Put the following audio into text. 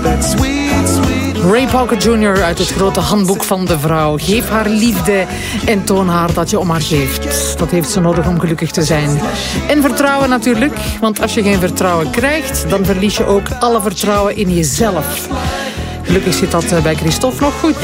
Ray Parker Jr. uit het grote handboek van de vrouw. Geef haar liefde en toon haar dat je om haar geeft. Dat heeft ze nodig om gelukkig te zijn. En vertrouwen natuurlijk, want als je geen vertrouwen krijgt, dan verlies je ook alle vertrouwen in jezelf. Gelukkig zit dat bij Christophe nog goed.